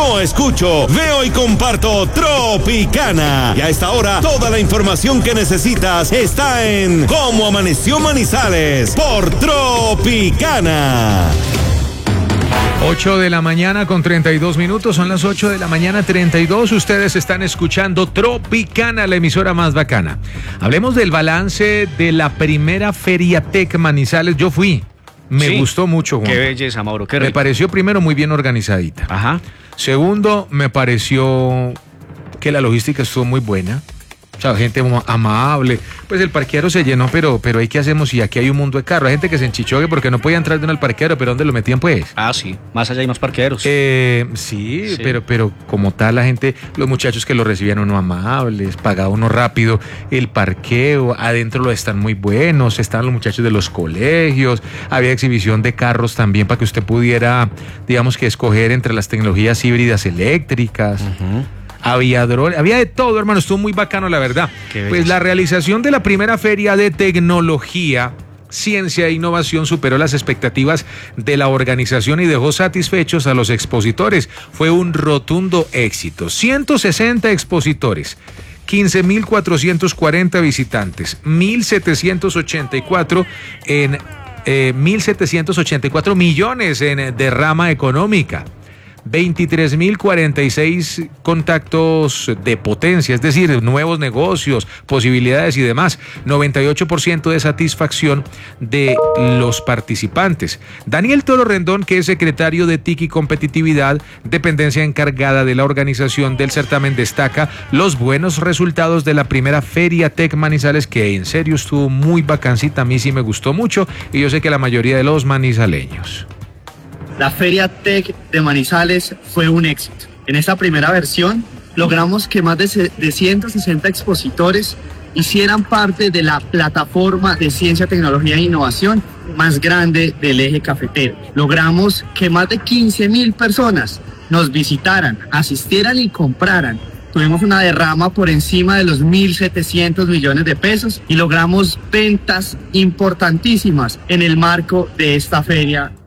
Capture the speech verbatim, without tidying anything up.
no escucho, veo y comparto Tropicana. Y a esta hora, toda la información que necesitas está en Cómo Amaneció Manizales por Tropicana. ocho de la mañana con treinta y dos minutos, son las ocho de la mañana treinta y dos, ustedes están escuchando Tropicana, la emisora más bacana. Hablemos del balance de la primera Feria Tech Manizales. Yo fui, me sí, gustó mucho, Juan. Qué belleza, Mauro, qué rico. Me pareció primero muy bien organizadita. Ajá. Segundo, me pareció que la logística estuvo muy buena. O sea, gente amable. Pues el parqueadero se llenó, pero, pero ¿y qué hacemos? Y aquí hay un mundo de carros. Hay gente que se enchichó porque no podía entrar de uno al parqueadero, pero ¿dónde lo metían, pues? Ah, sí. Más allá hay más parqueaderos. Eh, sí, sí, pero, pero como tal, la gente, los muchachos que lo recibían uno amables, pagaba uno rápido el parqueo, adentro lo están muy buenos, estaban los muchachos de los colegios, había exhibición de carros también para que usted pudiera, digamos que escoger entre las tecnologías híbridas eléctricas. Uh-huh. Había drones, había de todo, hermano, estuvo muy bacano, la verdad. Pues la realización de la primera feria de tecnología, ciencia e innovación superó las expectativas de la organización y dejó satisfechos a los expositores. Fue un rotundo éxito. ciento sesenta expositores, quince mil cuatrocientos cuarenta visitantes, mil setecientos ochenta y cuatro en eh, mil setecientos ochenta y cuatro millones en derrama económica. veintitrés mil cuarenta y seis contactos de potencia, es decir, nuevos negocios, posibilidades y demás. noventa y ocho por ciento de satisfacción de los participantes. Daniel Toro Rendón, que es secretario de T I C y Competitividad, dependencia encargada de la organización del certamen, destaca los buenos resultados de la primera Feria Tech Manizales, que en serio estuvo muy bacancita. A mí sí me gustó mucho y yo sé que la mayoría de los manizaleños. La Feria Tech de Manizales fue un éxito. En esta primera versión logramos que más de, de ciento sesenta expositores hicieran parte de la plataforma de ciencia, tecnología e innovación más grande del eje cafetero. Logramos que más de quince mil personas nos visitaran, asistieran y compraran. Tuvimos una derrama por encima de los mil setecientos millones de pesos y logramos ventas importantísimas en el marco de esta feria